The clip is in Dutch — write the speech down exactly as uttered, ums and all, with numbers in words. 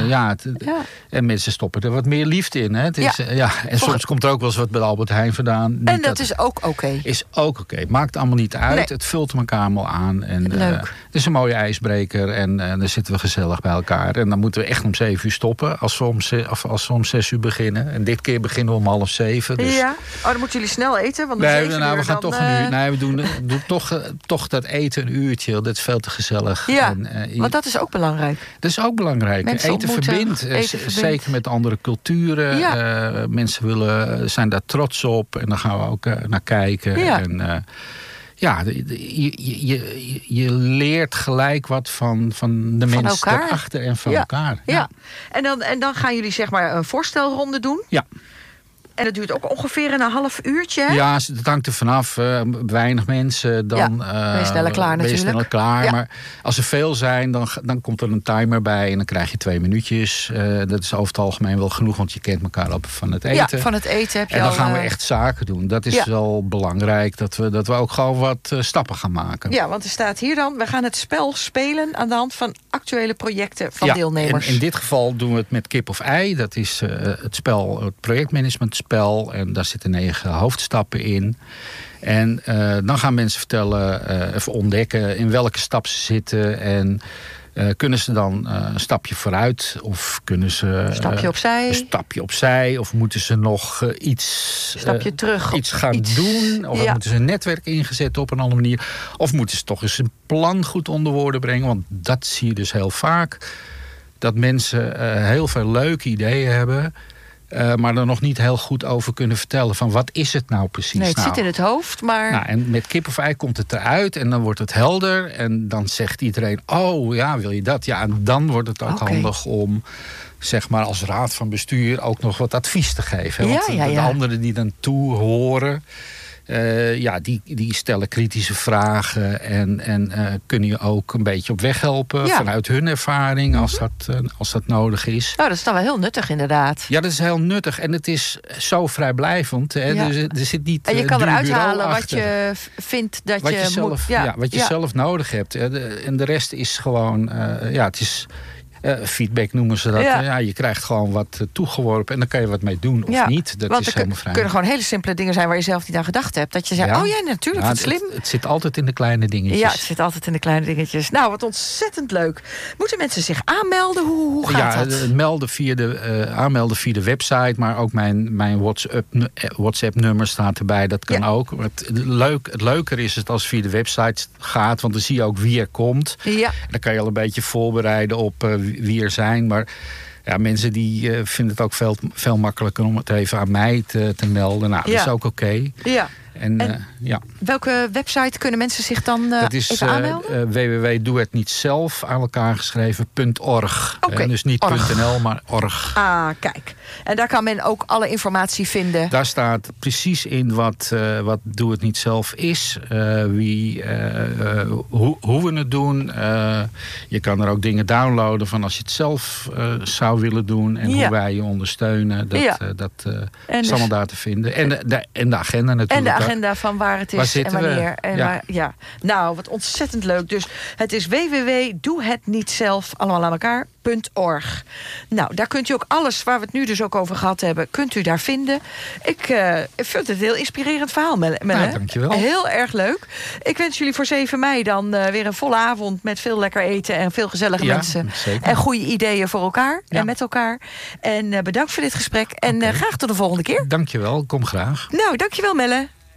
uh, ja, het, ja. En mensen stoppen er wat meer liefde in. Hè. Het is, ja. Uh, ja. En soms komt er ook wel eens wat bij Albert Heijn vandaan. Niet en dat, dat is ook oké. Okay. Is ook oké. Okay. Maakt allemaal niet uit. Nee. Het vult elkaar allemaal aan. En, uh, het is een mooie ijsbreker. En uh, dan zitten we gezellig bij elkaar. En dan moeten we echt om zeven uur stoppen. Als we om, ze, of als we om zes uur beginnen. En dit keer beginnen we om half zeven. Dus... Ja. Oh, dan moeten jullie snel eten. Want nee, nou, uur we gaan dan, toch uh... een uur. Nee, we doen, doen toch, uh, toch dat eten een uurtje. Dat is veel te gezellig. Ja, en, uh, want dat is ook belangrijk. Dat is ook belangrijk. Mensen eten verbindt. eten verbindt. Zeker met andere culturen. Ja. Uh, mensen willen, zijn daar trots op. En dan gaan we ook uh, naar kijken. Ja. En, uh, ja, je, je, je, je leert gelijk wat van, van de van mensen elkaar. erachter en van ja. elkaar. Ja. Ja. En, dan, en dan gaan jullie zeg maar een voorstelronde doen. Ja. En dat duurt ook ongeveer een half uurtje, hè? Ja, het hangt er vanaf. Uh, weinig mensen, dan ja, ben je sneller klaar uh, ben je natuurlijk. sneller klaar. Ja. Maar als er veel zijn, dan, dan komt er een timer bij. En dan krijg je twee minuutjes. Uh, dat is over het algemeen wel genoeg, want je kent elkaar op van het eten. Ja, van het eten heb je En dan al, gaan we uh... echt zaken doen. Dat is ja. wel belangrijk, dat we, dat we ook gewoon wat uh, stappen gaan maken. Ja, want er staat hier dan, we gaan het spel spelen aan de hand van actuele projecten van ja, deelnemers. In, in dit geval doen we het met kip of ei. Dat is uh, het spel, het projectmanagementspel. En daar zitten negen hoofdstappen in. En uh, dan gaan mensen vertellen, uh, even ontdekken in welke stap ze zitten. En uh, kunnen ze dan uh, een stapje vooruit? Of kunnen ze een stapje uh, opzij? Een stapje opzij? Of moeten ze nog uh, iets, een stapje uh, terug, iets gaan iets, doen? Of ja. moeten ze een netwerk ingezetten op een andere manier? Of moeten ze toch eens een plan goed onder woorden brengen? Want dat zie je dus heel vaak. Dat mensen uh, heel veel leuke ideeën hebben... Uh, maar er nog niet heel goed over kunnen vertellen van wat is het nou precies. Nee, het nou, zit in het hoofd, maar... Nou, en met kip of ei komt het eruit en dan wordt het helder. En dan zegt iedereen, oh ja, wil je dat? Ja, en dan wordt het ook okay. handig om, zeg maar als raad van bestuur... ook nog wat advies te geven. Hè? Ja, Want ja, de, ja. de anderen die dan toe horen... Uh, ja, die, die stellen kritische vragen en, en uh, kunnen je ook een beetje op weg helpen ja. vanuit hun ervaring, mm-hmm. als, dat, uh, als dat nodig is. Nou, dat is dan wel heel nuttig inderdaad. Ja, dat is heel nuttig en het is zo vrijblijvend. Hè? Ja. Dus er zit niet. En je uh, kan eruit halen achter. wat je vindt dat wat je, je zelf, moet. Ja, ja, wat je ja. zelf nodig hebt. En de rest is gewoon, uh, ja, het is. Uh, feedback noemen ze dat. Ja. Uh, ja, je krijgt gewoon wat uh, toegeworpen en dan kan je wat mee doen of ja. niet. Dat Want is helemaal vrij. Er kunnen gewoon hele simpele dingen zijn waar je zelf niet aan gedacht hebt. Dat je zegt, ja. oh ja, natuurlijk, ja, wat slim. Het, het zit altijd in de kleine dingetjes. Ja, het zit altijd in de kleine dingetjes. Nou, wat ontzettend leuk. Moeten mensen zich aanmelden? Hoe, hoe gaat ja, dat? Ja, melden via de, uh, aanmelden via de website, maar ook mijn, mijn WhatsApp, WhatsApp-nummer staat erbij. Dat kan ja. ook. Het, leuk, het leuker is het als via de website gaat, want dan zie je ook wie er komt. Ja. Dan kan je al een beetje voorbereiden op uh, wie er zijn. Maar ja, mensen die uh, vinden het ook veel, veel makkelijker om het even aan mij te, te melden. Nou, dat ja. is ook oké. Okay. Ja. En, en uh, ja. welke website kunnen mensen zich dan uh, dat is, even aanmelden? Uh, w w w doe het niet zelf aan elkaar geschreven .org. Okay. Uh, dus niet org. .nl, maar org. Ah, kijk. En daar kan men ook alle informatie vinden. Daar staat precies in wat, uh, wat doe het niet zelf is. Uh, wie, uh, uh, hoe, hoe we het doen. Uh, je kan er ook dingen downloaden van als je het zelf uh, zou willen doen. En ja. hoe wij je ondersteunen. Dat, ja. uh, dat uh, is dus, allemaal daar te vinden. En de, de, en de agenda natuurlijk. En de agenda van waar het is waar en wanneer. We? En ja. waar, ja. Nou, wat ontzettend leuk. Dus het is w w w punt doe het niet zelf allemaal aan elkaar punt org. Nou, daar kunt u ook alles waar we het nu dus ook over gehad hebben, kunt u daar vinden. Ik uh, vind het een heel inspirerend verhaal, Melle. Nou, dankjewel. Heel erg leuk. Ik wens jullie voor zeven mei dan uh, weer een volle avond met veel lekker eten en veel gezellige ja, mensen. Zeker. En goede ideeën voor elkaar ja. en met elkaar. En uh, bedankt voor dit gesprek. En okay. uh, graag tot de volgende keer. Dankjewel, kom graag. Nou, dankjewel Melle.